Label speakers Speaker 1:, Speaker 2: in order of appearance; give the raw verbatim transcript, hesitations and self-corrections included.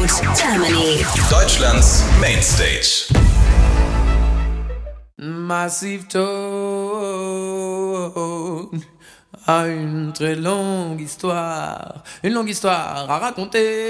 Speaker 1: Sound Germany.
Speaker 2: Deutschlands Mainstage.
Speaker 3: Massive Tone a une très longue histoire, une longue histoire à raconter.